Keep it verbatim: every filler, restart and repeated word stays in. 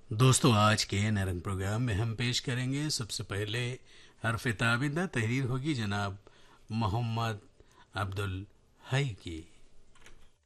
दोस्तों, आज के नरंग प्रोग्राम में हम पेश करेंगे सबसे पहले हरफ ताबिंदा तहरीर होगी जनाब मोहम्मद अब्दुल हई की।